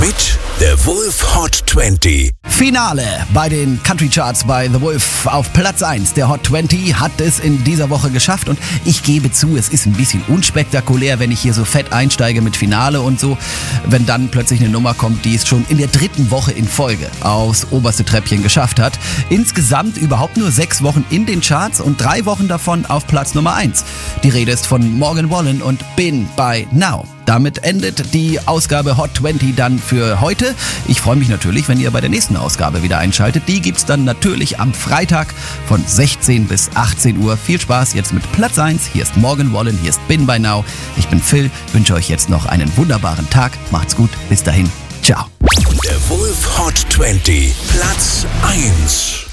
mit The Wolf Hot 20. Finale bei den Country Charts bei The Wolf. Auf Platz 1 der Hot 20 hat es in dieser Woche geschafft und ich gebe zu, es ist ein bisschen unspektakulär, wenn ich hier so fett einsteige mit Finale und so, wenn dann plötzlich eine Nummer kommt, die es schon in der 3. Woche in Folge aufs oberste Treppchen geschafft hat. Insgesamt überhaupt nur 6 Wochen in den Charts und 3 Wochen davon auf Platz Nummer 1. Die Rede ist von Morgan Wallen und Been by Now. Damit endet die Ausgabe Hot 20 dann für heute. Ich freue mich natürlich, wenn ihr bei der nächsten Ausgabe wieder einschaltet. Die gibt's dann natürlich am Freitag von 16 bis 18 Uhr. Viel Spaß jetzt mit Platz 1. Hier ist Morgan Wallen, hier ist Been by Now. Ich bin Phil, wünsche euch jetzt noch einen wunderbaren Tag. Macht's gut, bis dahin. Ciao. Der Wolf Hot 20, Platz 1.